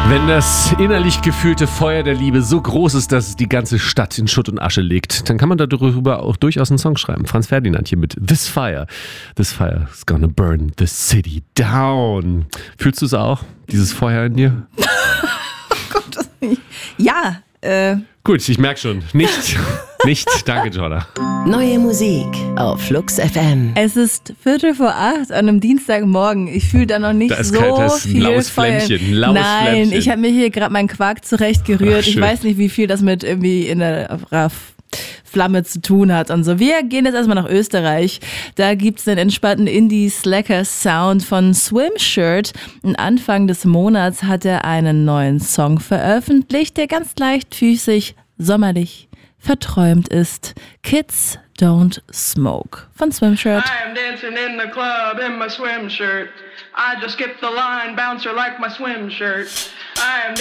Wenn das innerlich gefühlte Feuer der Liebe so groß ist, dass es die ganze Stadt in Schutt und Asche legt, dann kann man darüber auch durchaus einen Song schreiben. Franz Ferdinand hier mit This Fire. This fire is gonna burn the city down. Fühlst du es auch, dieses Feuer in dir? Ja. Gut, ich merke schon. Nicht. Danke, Jordan. Neue Musik auf Flux FM. Es ist 7:45 an einem Dienstagmorgen. Ich fühle da noch nicht Da ist so kalt, das ist ein viel laues Feuer. Flämmchen, ein laues Nein, Flämmchen. ich habe mir hier gerade meinen Quark zurechtgerührt. Ach, Ich schön. weiß nicht, wie viel das mit irgendwie in der Flamme zu tun hat und so. Wir gehen jetzt erstmal nach Österreich. Da gibt's den entspannten Indie-Slacker-Sound von Swimshirt. Und Anfang des Monats hat er einen neuen Song veröffentlicht, der ganz leichtfüßig, sommerlich, verträumt ist. Kids Don't Smoke von Swimshirt. I am dancing in the club in my swim shirt. I just skipped the line, bouncer like my swim shirt. I am